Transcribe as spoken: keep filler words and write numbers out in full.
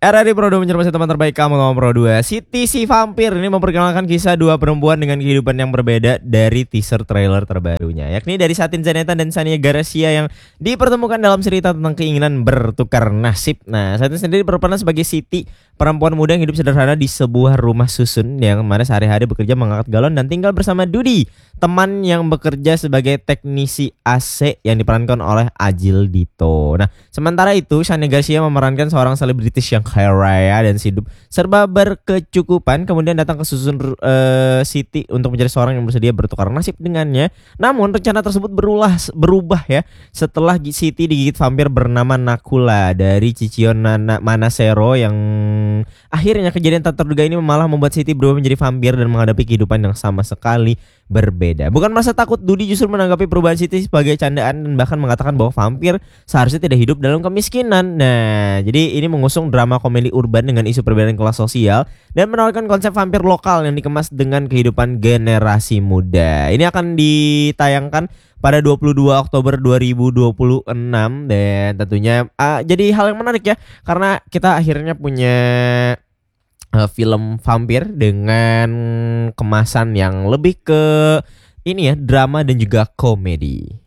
R R I Pro dua mencermati teman terbaik kamu nomor Pro dua. Siti si vampir ini memperkenalkan kisah dua perempuan dengan kehidupan yang berbeda dari teaser trailer terbarunya, yakni dari Satin Zaneta dan Sania Garcia yang dipertemukan dalam cerita tentang keinginan bertukar nasib. Nah, Satin sendiri berperan sebagai Siti, perempuan muda yang hidup sederhana di sebuah rumah susun yang mana sehari-hari bekerja mengangkat galon dan tinggal bersama Dudi, teman yang bekerja sebagai teknisi A C yang diperankan oleh Adjil Dito. Nah, sementara itu Sania Garcia memerankan seorang selebritis yang kaya raya dan hidup serba berkecukupan, kemudian datang ke susun uh, Siti untuk mencari seorang yang bersedia bertukar nasib dengannya. Namun rencana tersebut berulah berubah ya setelah Siti digigit vampir bernama Nakula dari Cicion Nana Manasero, yang akhirnya kejadian tak terduga ini malah membuat Siti berubah menjadi vampir dan menghadapi kehidupan yang sama sekali berbeda. Bukan merasa takut, Dudi justru menanggapi perubahan Siti sebagai candaan dan bahkan mengatakan bahwa vampir seharusnya tidak hidup dalam kemiskinan. Nah, jadi ini mengusung drama komedi urban dengan isu perbedaan kelas sosial dan menawarkan konsep vampir lokal yang dikemas dengan kehidupan generasi muda. Ini akan ditayangkan pada dua puluh dua Oktober dua ribu dua puluh enam dan tentunya uh, jadi hal yang menarik ya, karena kita akhirnya punya uh, film vampir dengan kemasan yang lebih ke ini ya, drama dan juga komedi.